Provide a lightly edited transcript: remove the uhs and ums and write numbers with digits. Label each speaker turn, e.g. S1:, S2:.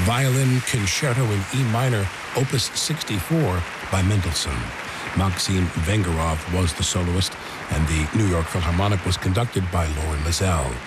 S1: Violin Concerto in E minor, Opus 64 by Mendelssohn. Maxim Vengerov was the soloist, and the New York Philharmonic was conducted by Lorin Maazel.